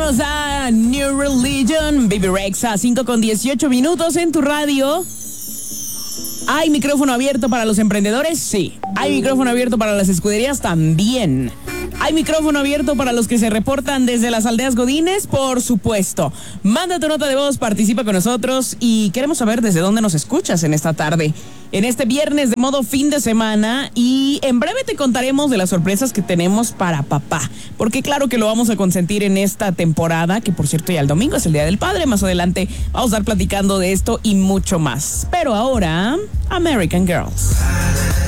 Bienvenidos a New Religion, Baby Rexa, 5:18 en tu radio. ¿Hay micrófono abierto para los emprendedores? Sí. ¿Hay micrófono abierto para las escuderías? También. ¿Hay micrófono abierto para los que se reportan desde las aldeas godines? Por supuesto. Manda tu nota de voz, participa con nosotros y queremos saber desde dónde nos escuchas en esta tarde, en este viernes de modo fin de semana, y en breve te contaremos de las sorpresas que tenemos para papá, porque claro que lo vamos a consentir en esta temporada, que por cierto ya el domingo es el Día del Padre. Más adelante vamos a estar platicando de esto y mucho más. Pero ahora, American Girls.